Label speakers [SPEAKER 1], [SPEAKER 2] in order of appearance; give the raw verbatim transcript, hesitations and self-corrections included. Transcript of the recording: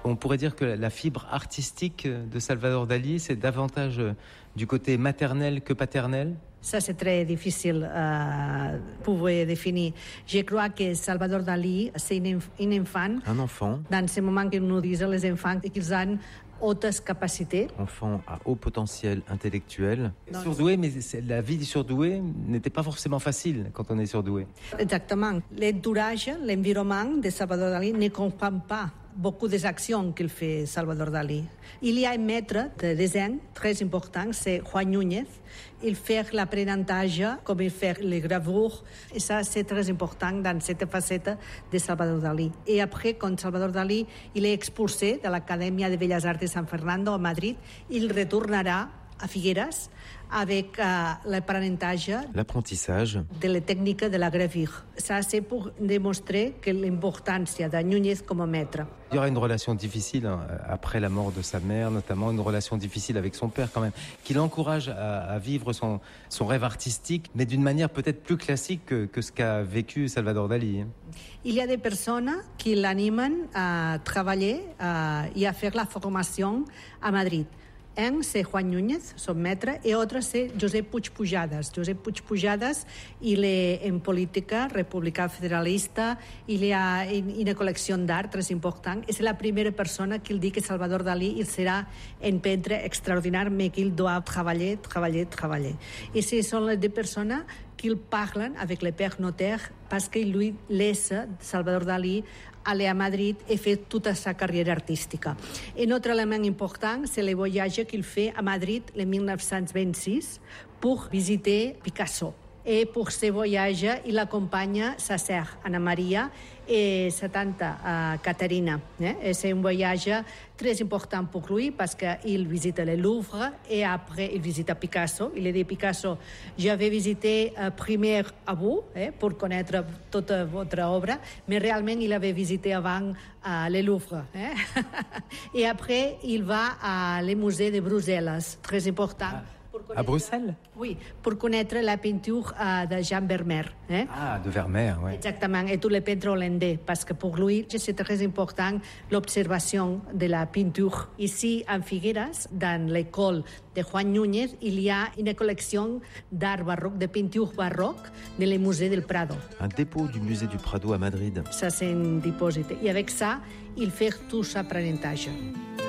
[SPEAKER 1] On pourrait dire que la fibre artistique de Salvador Dalí, c'est davantage du côté maternel que paternel?
[SPEAKER 2] Ça, c'est très difficile à pouvoir définir. Je crois que Salvador Dalí, c'est un enfant.
[SPEAKER 1] Un enfant.
[SPEAKER 2] Dans ce moment que nous disons les enfants qu'ils ont hautes capacités.
[SPEAKER 1] Enfant à haut potentiel intellectuel. Non. Surdoué, mais la vie du surdoué n'était pas forcément facile quand on est surdoué.
[SPEAKER 2] Exactement. L'entourage, l'environnement de Salvador Dalí ne comprend pas beaucoup des actions qu'il fait Salvador Dalí. Il y a un maître de dessin très important, c'est Juan Núñez. Il fait l'apprentissage, comme il fait les gravures. Et ça, c'est très important dans cette facette de Salvador Dalí. Et après, quand Salvador Dalí il est expulsé de l'Académie de Bellas Arts de San Fernando à Madrid, il retournera à Figueras avec euh, l'apprentissage
[SPEAKER 1] l'apprentissage
[SPEAKER 2] de la technique de la gravure. Ça, c'est pour démontrer que l'importance de Núñez comme maître.
[SPEAKER 1] Il y aura une relation difficile hein, après la mort de sa mère, notamment une relation difficile avec son père quand même, qui l'encourage à, à vivre son, son rêve artistique, mais d'une manière peut-être plus classique que, que ce qu'a vécu Salvador Dalí. Hein.
[SPEAKER 2] Il y a des personnes qui l'animent à travailler à, et à faire la formation à Madrid. Un, c'est Juan Núñez, son maître, et l'autre, c'est Josep Puig Pujadas. Josep Puig Pujadas, il est en politique, républicain fédéraliste, il y a une collection d'art très importante, et c'est la première personne qui dit que Salvador Dalí il sera un peintre extraordinaire, mais qu'il doit travailler, travailler, travailler. Et ce sont les deux personnes qui parlent avec le père notaire parce qu'il lui laisse Salvador Dalí aller à Madrid et faire toute sa carrière artistique. Un autre élément important, c'est le voyage qu'il fait à Madrid en dix-neuf cent vingt-six pour visiter Picasso. Et pour ce voyage, il accompagne sa sœur Anna Maria et sa tante uh, Caterina. Eh? C'est un voyage très important pour lui parce qu'il visite le Louvre et après il visite Picasso. Il a dit Picasso, j'avais visité uh, première à vous eh, pour connaître toute votre œuvre, mais réellement il avait visité avant uh, le Louvre. Eh? Et après il va à le musée de Bruxelles, très important.
[SPEAKER 1] Ah. À Bruxelles?
[SPEAKER 2] Oui, pour connaître la peinture uh, de Jean Vermeer. Eh?
[SPEAKER 1] Ah, de Vermeer, oui.
[SPEAKER 2] Exactement, et tous les peintres hollandais, parce que pour lui, c'est très important l'observation de la peinture. Ici, en Figueras, dans l'école de Juan Núñez, il y a une collection d'art baroque, de peinture baroque, dans le musée del Prado.
[SPEAKER 1] Un dépôt du musée du Prado à Madrid.
[SPEAKER 2] Ça, c'est un dépôt. Et avec ça, il fait tout son apprentissage.